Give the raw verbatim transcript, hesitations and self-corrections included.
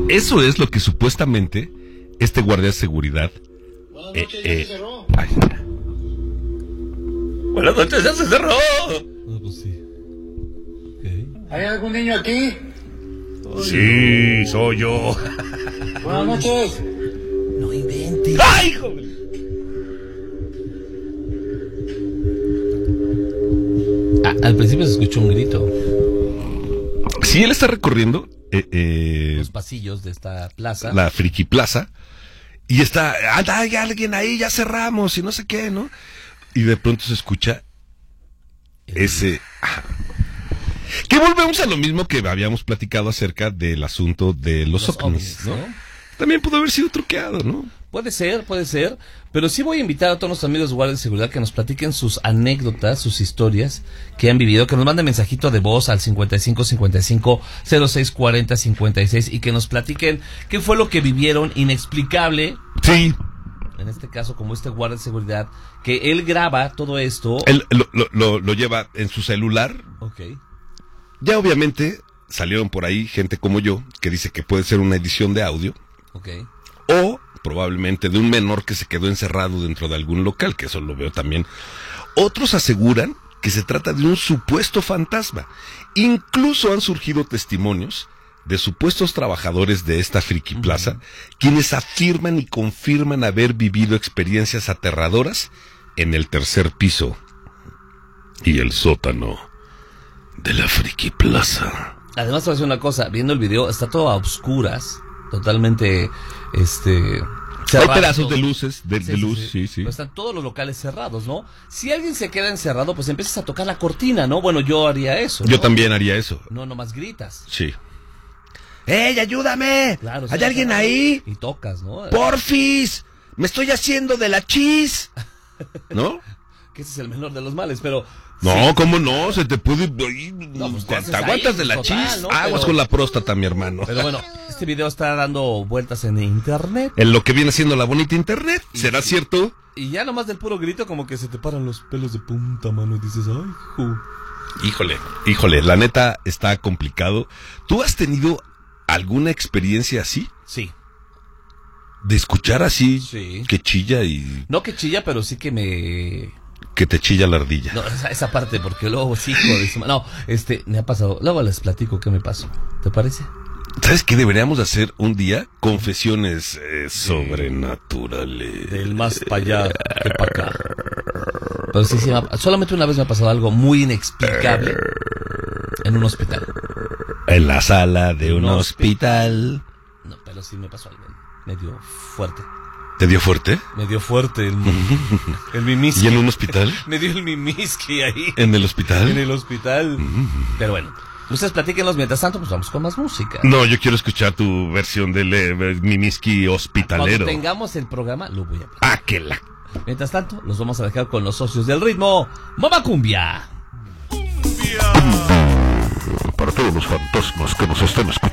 Eso es lo que supuestamente este guardia de seguridad... Buenas Eh, noches, eh, ya se cerró. ay, buenas noches, ya se cerró. No, pues sí. Okay. ¿Hay algún niño aquí? Sí, soy yo. Buenas noches. No inventes. ¡Ay, joven! Ah, al principio se escuchó un grito. Sí, él está recorriendo eh, eh, Los pasillos de esta plaza. la Friki Plaza y está, anda, hay alguien ahí, ya cerramos y no sé qué, ¿no? Y de pronto se escucha ese... ah. Que volvemos a lo mismo que habíamos platicado acerca del asunto de los, Los ovnis, ovnis, ¿no? ¿no? También pudo haber sido truqueado, ¿no? Puede ser, puede ser, pero sí voy a invitar a todos nuestros amigos de guardia de seguridad que nos platiquen sus anécdotas, sus historias que han vivido, que nos manden mensajito de voz al cincuenta y cinco cincuenta y cinco cero seis cuarenta cincuenta y seis y que nos platiquen qué fue lo que vivieron inexplicable. Sí. En este caso, como este guardia de seguridad, que él graba todo esto. Él lo, lo, lo, lo lleva en su celular. Ok. Ya obviamente salieron por ahí gente como yo que dice que puede ser una edición de audio. Ok. O probablemente de un menor que se quedó encerrado dentro de algún local, que eso lo veo también. Otros aseguran que se trata de un supuesto fantasma. Incluso han surgido testimonios de supuestos trabajadores de esta Friki Plaza, uh-huh, quienes afirman y confirman haber vivido experiencias aterradoras en el tercer piso y el sótano de la Friki Plaza. Además, te voy a decir una cosa, viendo el video, está todo a oscuras, totalmente, este... cerrado. Hay pedazos de luces, de, sí, de sí, luz, sí, sí, sí. Pero están todos los locales cerrados, ¿no? Si alguien se queda encerrado, pues empiezas a tocar la cortina, ¿no? Bueno, yo haría eso, ¿no? Yo también haría eso. No, nomás gritas. Sí. ¡Ey, ayúdame! Claro, ¿Hay sí, alguien claro. ahí? Y tocas, ¿no? ¡Porfis! ¡Me estoy haciendo de la chis! ¿No? Que ese es el menor de los males, pero... No, sí. ¿cómo no? Se te puede... No, pues, te, te te aguantas ahí, de la total, chis. ¿no? Aguas Pero- con la próstata, mi hermano. Pero bueno, este video está dando vueltas en internet. En lo que viene siendo la bonita internet. ¿Será sí. cierto? Y ya nomás del puro grito como que se te paran los pelos de punta, mano, y dices, ay, hijo. Híjole, híjole, la neta está complicado. ¿Tú has tenido alguna experiencia así? Sí. De escuchar así Sí. que chilla y No que chilla, pero sí que me... que te chilla la ardilla. No, esa, esa parte, porque luego sí, hijo de su ma- No, este, me ha pasado. Luego les platico qué me pasó. ¿Te parece? ¿Sabes qué deberíamos hacer un día? Confesiones eh, sobrenaturales. Del más para allá que para acá. Pero sí, sí, me ha- solamente una vez me ha pasado algo muy inexplicable en un hospital. En la sala de un No, hospital. No, pero sí me pasó algo medio fuerte. ¿Te dio fuerte? Me dio fuerte el, el mimiski. ¿Y en un hospital? Me dio el mimiski ahí. ¿En el hospital? En el hospital. Pero bueno, ustedes platíquenos. Mientras tanto, pues vamos con más música. No, yo quiero escuchar tu versión del eh, mimiski hospitalero. Cuando tengamos el programa, lo voy a platicar. Ah, que la... Mientras tanto, los vamos a dejar con los socios del ritmo. ¡Mama Cumbia! Para todos los fantasmas que nos están escuchando.